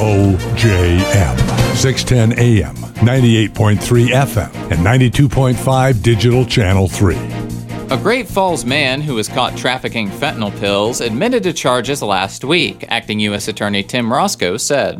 OJM, 610 AM, 98.3 FM, and 92.5 Digital Channel 3. A Great Falls man who was caught trafficking fentanyl pills admitted to charges last week, Acting U.S. Attorney Tim Roscoe said.